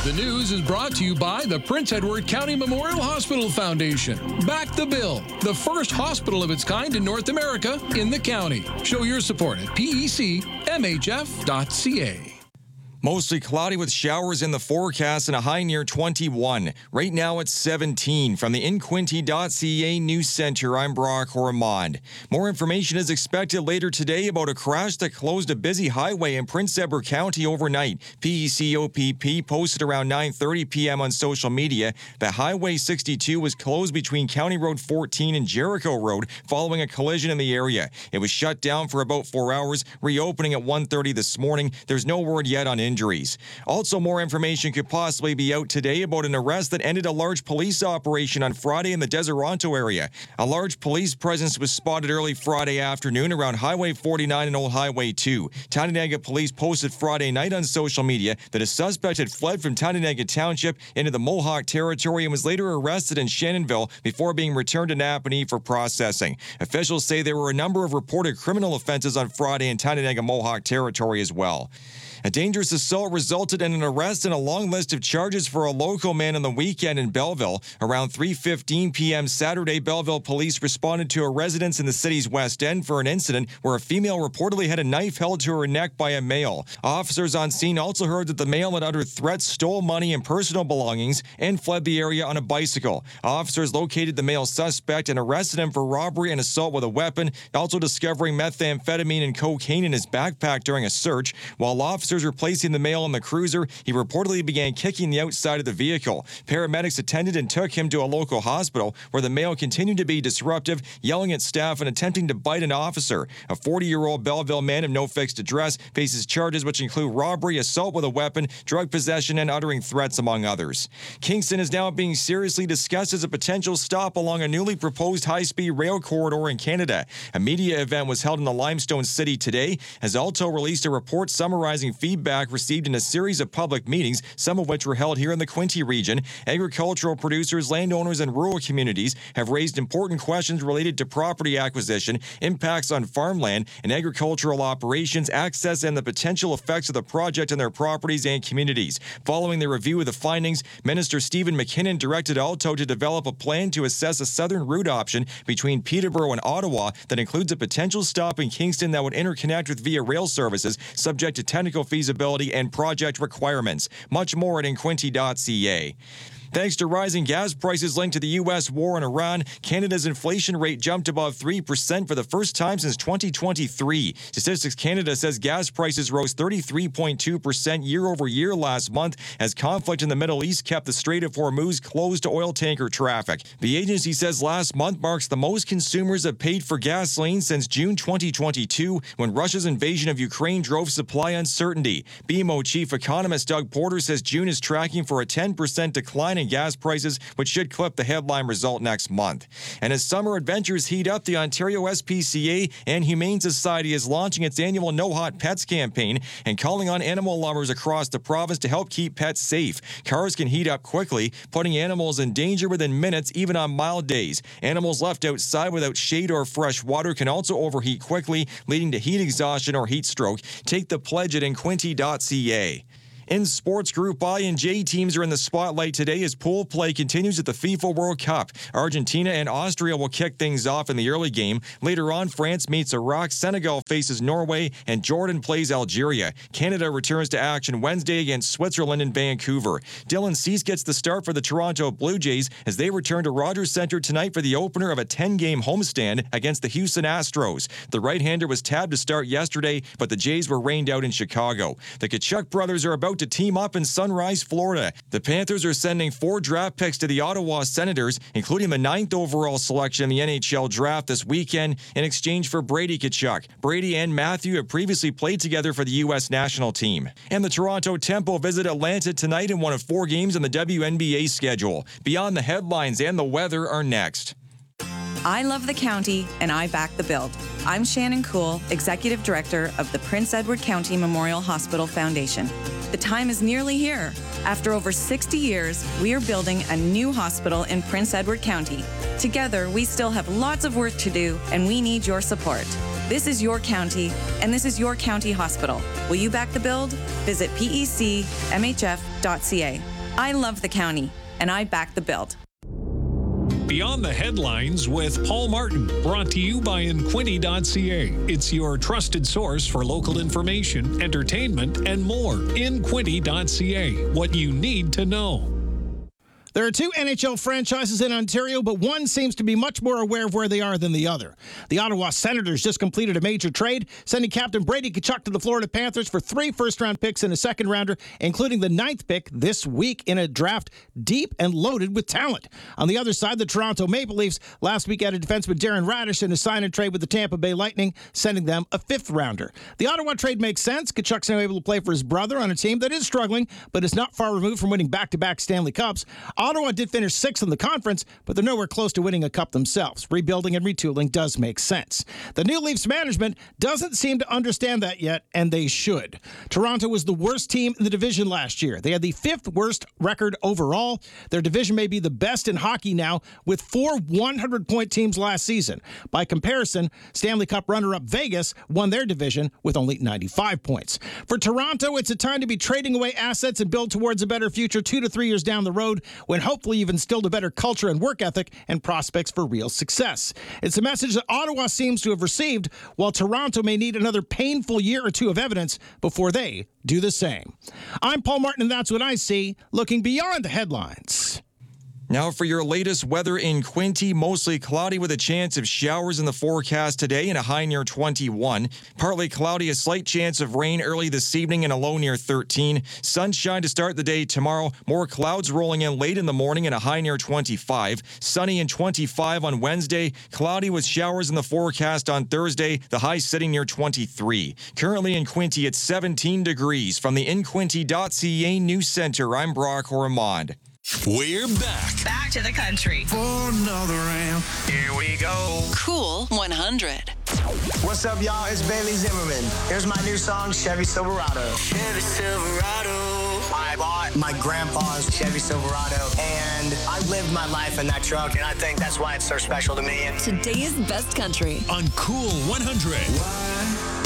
The news is brought to you by the Prince Edward County Memorial Hospital Foundation. Back the Bill, the first hospital of its kind in North America in the county. Show your support at pecmhf.ca. Mostly cloudy with showers in the forecast and a high near 21. Right now it's 17. From the inquinty.ca News Center, I'm Brock Ormond. More information is expected later today about a crash that closed a busy highway in Prince Edward County overnight. PECOPP posted around 9:30 p.m. on social media that Highway 62 was closed between County Road 14 and Jericho Road following a collision in the area. It was shut down for about 4 hours, reopening at 1:30 this morning. There's no word yet on injuries. Also, more information could possibly be out today about an arrest that ended a large police operation on Friday in the Deseronto area. A large police presence was spotted early Friday afternoon around Highway 49 and Old Highway 2. Tyndonega Police posted Friday night on social media that a suspect had fled from Tyndonega Township into the Mohawk territory and was later arrested in Shannonville before being returned to Napanee for processing. Officials say there were a number of reported criminal offenses on Friday in Tyndonega Mohawk territory as well. A dangerous assault resulted in an arrest and a long list of charges for a local man on the weekend in Belleville. Around 3:15 p.m. Saturday, Belleville police responded to a residence in the city's West End for an incident where a female reportedly had a knife held to her neck by a male. Officers on scene also heard that the male had uttered threats, stole money and personal belongings, and fled the area on a bicycle. Officers located the male suspect and arrested him for robbery and assault with a weapon, also discovering methamphetamine and cocaine in his backpack during a search. While officers were placing the male in the cruiser, he reportedly began kicking the outside of the vehicle. Paramedics attended and took him to a local hospital where the male continued to be disruptive, yelling at staff and attempting to bite an officer. A 40-year-old Belleville man of no fixed address faces charges which include robbery, assault with a weapon, drug possession, and uttering threats, among others. Kingston is now being seriously discussed as a potential stop along a newly proposed high-speed rail corridor in Canada. A media event was held in the Limestone City today as Alto released a report summarizing feedback received in a series of public meetings, some of which were held here in the Quinte region. Agricultural producers, landowners, and rural communities have raised important questions related to property acquisition, impacts on farmland and agricultural operations, access, and the potential effects of the project on their properties and communities. Following the review of the findings, Minister Stephen McKinnon directed Alto to develop a plan to assess a southern route option between Peterborough and Ottawa that includes a potential stop in Kingston that would interconnect with Via Rail services, subject to technical feasibility and project requirements. Much more at inquinty.ca. Thanks to rising gas prices linked to the U.S. war in Iran, Canada's inflation rate jumped above 3% for the first time since 2023. Statistics Canada says gas prices rose 33.2% year-over-year last month as conflict in the Middle East kept the Strait of Hormuz closed to oil tanker traffic. The agency says last month marks the most consumers have paid for gasoline since June 2022, when Russia's invasion of Ukraine drove supply uncertainty. BMO chief economist Doug Porter says June is tracking for a 10% decline in gas prices, which should clip the headline result next month. And as summer adventures heat up, the Ontario SPCA and Humane Society is launching its annual No Hot Pets campaign and calling on animal lovers across the province to help keep pets safe. Cars can heat up quickly, putting animals in danger within minutes, even on mild days. Animals left outside without shade or fresh water can also overheat quickly, leading to heat exhaustion or heat stroke. Take the pledge at inquinty.ca. In sports, Group I and J teams are in the spotlight today as pool play continues at the FIFA World Cup. Argentina and Austria will kick things off in the early game. Later on, France meets Iraq, Senegal faces Norway, and Jordan plays Algeria. Canada returns to action Wednesday against Switzerland in Vancouver. Dylan Cease gets the start for the Toronto Blue Jays as they return to Rogers Centre tonight for the opener of a 10-game homestand against the Houston Astros. The right-hander was tabbed to start yesterday, but the Jays were rained out in Chicago. The Tkachuk brothers are about to team up in Sunrise, Florida. The Panthers are sending 4 draft picks to the Ottawa Senators, including the 9th overall selection in the NHL draft this weekend, in exchange for Brady Tkachuk. Brady and Matthew have previously played together for the U.S. national team. And the Toronto Tempo visit Atlanta tonight in one of 4 games on the WNBA schedule. Beyond the headlines and the weather are next. I love the county, and I back the build. I'm Shannon Cool, Executive Director of the Prince Edward County Memorial Hospital Foundation. The time is nearly here. After over 60 years, we are building a new hospital in Prince Edward County. Together, we still have lots of work to do, and we need your support. This is your county, and this is your county hospital. Will you back the build? Visit pecmhf.ca. I love the county, and I back the build. Beyond the Headlines with Paul Martin, brought to you by Inquinty.ca. It's your trusted source for local information, entertainment, and more. Inquinty.ca, what you need to know. There are two NHL franchises in Ontario, but one seems to be much more aware of where they are than the other. The Ottawa Senators just completed a major trade, sending Captain Brady Tkachuk to the Florida Panthers for 3 first-round picks and a second-rounder, including the 9th pick this week in a draft deep and loaded with talent. On the other side, the Toronto Maple Leafs last week added defenseman Darren Radish in a sign-and-trade with the Tampa Bay Lightning, sending them a 5th-rounder. The Ottawa trade makes sense. Tkachuk's now able to play for his brother on a team that is struggling, but is not far removed from winning back-to-back Stanley Cups. Ottawa did finish 6th in the conference, but they're nowhere close to winning a cup themselves. Rebuilding and retooling does make sense. The new Leafs management doesn't seem to understand that yet, and they should. Toronto was the worst team in the division last year. They had the 5th worst record overall. Their division may be the best in hockey now, with 4 100-point teams last season. By comparison, Stanley Cup runner-up Vegas won their division with only 95 points. For Toronto, it's a time to be trading away assets and build towards a better future 2 to 3 years down the road, when hopefully you've instilled a better culture and work ethic and prospects for real success. It's a message that Ottawa seems to have received, while Toronto may need another painful year or two of evidence before they do the same. I'm Paul Martin, and that's what I see, looking beyond the headlines. Now for your latest weather in Quinte, mostly cloudy with a chance of showers in the forecast today and a high near 21. Partly cloudy, a slight chance of rain early this evening and a low near 13. Sunshine to start the day tomorrow. More clouds rolling in late in the morning and a high near 25. Sunny and 25 on Wednesday. Cloudy with showers in the forecast on Thursday. The high sitting near 23. Currently in Quinte, it's 17 degrees. From the Inquinty.ca News Center, I'm Brock Ormond. We're back. Back to the country. For another round. Here we go. Cool 100. What's up, y'all? It's Bailey Zimmerman. Here's my new song, Chevy Silverado. Chevy Silverado. I bought my grandpa's Chevy Silverado, and I lived my life in that truck, and I think that's why it's so special to me. Today's best country. On Cool 100.